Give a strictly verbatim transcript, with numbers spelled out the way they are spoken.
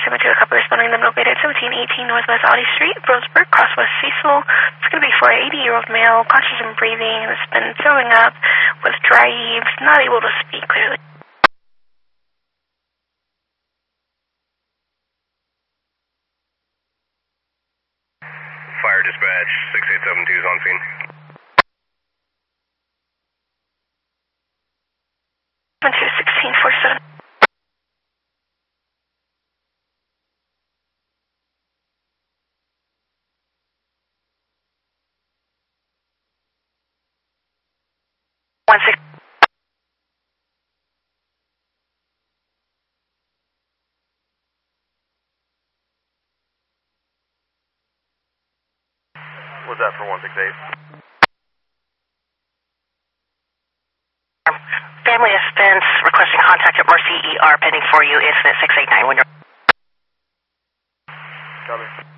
seven two, a couple responding to them located seventeen eighteen Northwest Audie Street, Roseburg, Crosswest Cecil. It's going to be for an eighty-year-old male, conscious and breathing, that's been throwing up with dry heaves, not able to speak clearly. Fire dispatch, six eight seven two is on scene. seven two, sixteen forty-seven. One six. What's that for one six eight? Family of Spence requesting contact at Mercy E R pending for you. Incident six eight nine. When you're... Copy.